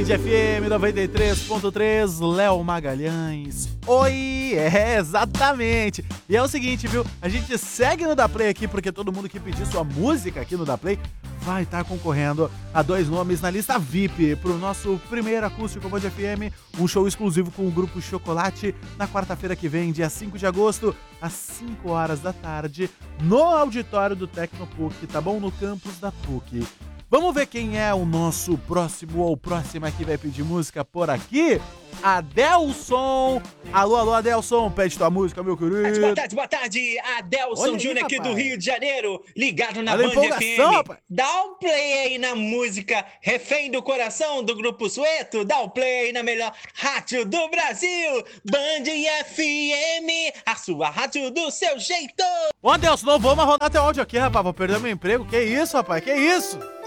Band FM 93.3, Léo Magalhães. Oi, exatamente. E é o seguinte, viu? A gente segue no Daplay aqui, porque todo mundo que pedir sua música aqui no Daplay vai estar concorrendo a 2 nomes na lista VIP pro nosso primeiro acústico Band FM, um show exclusivo com o Grupo Chocolate na quarta-feira que vem, dia 5 de agosto, às 5 horas da tarde, no auditório do Tecnopuc, tá bom? No campus da PUC. Vamos ver quem é o nosso próximo ou próxima que vai pedir música por aqui? Adelson! Alô, Adelson, pede tua música, meu querido. Boa tarde, Adelson Júnior aqui do Rio de Janeiro, ligado na Band FM. Rapaz. Dá um play aí na música Refém do Coração, do Grupo Sueto. Dá um play aí na melhor rádio do Brasil, Band FM, a sua rádio do seu jeito. Ô, Adelson, não vou mais rodar teu áudio aqui, rapaz, vou perder meu emprego. Que isso, rapaz, que isso?